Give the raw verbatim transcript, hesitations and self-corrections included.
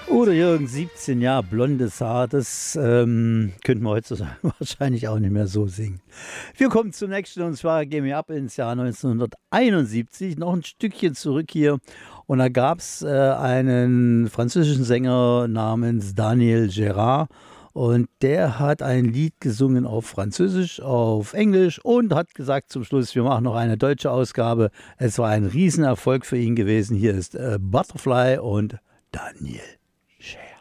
Oder Jürgen, siebzehn Jahre, blondes Haar, das ähm, könnten wir heutzutage wahrscheinlich auch nicht mehr so singen. Wir kommen zum nächsten und zwar gehen wir ab ins Jahr neunzehnhunderteinundsiebzig, noch ein Stückchen zurück hier. Und da gab es äh, einen französischen Sänger namens Daniel Gérard. Und der hat ein Lied gesungen auf Französisch, auf Englisch und hat gesagt zum Schluss, wir machen noch eine deutsche Ausgabe. Es war ein Riesenerfolg für ihn gewesen. Hier ist äh, Butterfly und Daniel Gérard.